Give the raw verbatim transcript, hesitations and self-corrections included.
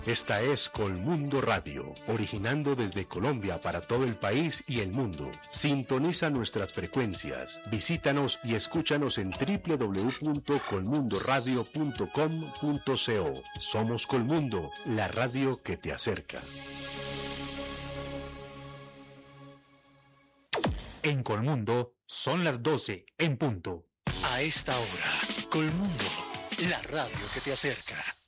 Esta es Colmundo Radio, originando desde Colombia para todo el país y el mundo. Sintoniza nuestras frecuencias, visítanos y escúchanos en doble u doble u doble u punto colmundo radio punto com punto co. Somos Colmundo, la radio que te acerca. En Colmundo son las doce en punto. A esta hora, Colmundo, la radio que te acerca.